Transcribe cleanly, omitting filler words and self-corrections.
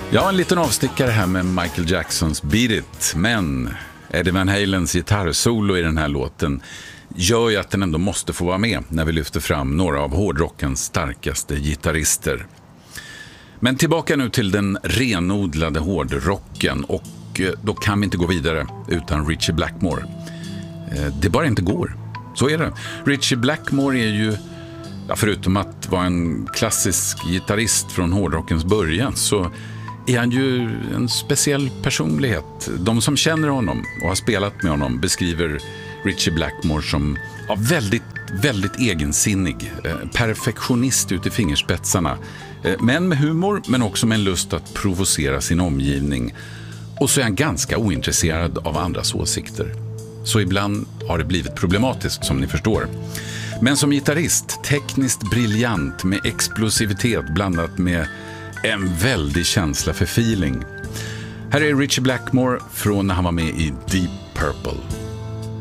Ja, en liten avstickare här med Michael Jacksons Beat It. Men Eddie Van Halens gitarrsolo i den här låten gör ju att den ändå måste få vara med när vi lyfter fram några av hårdrockens starkaste gitarrister. Men tillbaka nu till den renodlade hårdrocken, och då kan vi inte gå vidare utan Ritchie Blackmore. Det bara inte går. Så är det. Ritchie Blackmore är ju, förutom att vara en klassisk gitarrist från hårdrockens början, så är han ju en speciell personlighet. De som känner honom och har spelat med honom beskriver Ritchie Blackmore som väldigt, väldigt egensinnig, perfektionist ut i fingerspetsarna, men med humor, men också med en lust att provocera sin omgivning. Och så är han ganska ointresserad av andras åsikter. Så ibland har det blivit problematiskt, som ni förstår. Men som gitarrist, tekniskt briljant med explosivitet blandat med en väldig känsla för feeling. Här är Ritchie Blackmore från när han var med i Deep Purple.